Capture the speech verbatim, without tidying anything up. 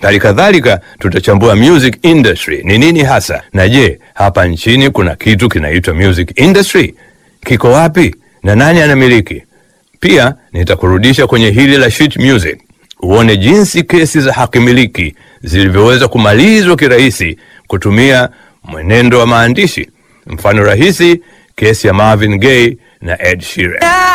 Hali kadhalika tutachambua music industry ni nini hasa, na je, hapa nchini kuna kitu kinaitwa music industry? Kiko wapi na nani anamiliki? Pia nitakurudisha kwenye hili la sheet music, uone jinsi kesi za hakimiliki zilivyoweza kumalizwa kirahisi kutumia mwenendo wa maandishi. Mfano rahisi, kesi ya Marvin Gaye na Ed Sheeran.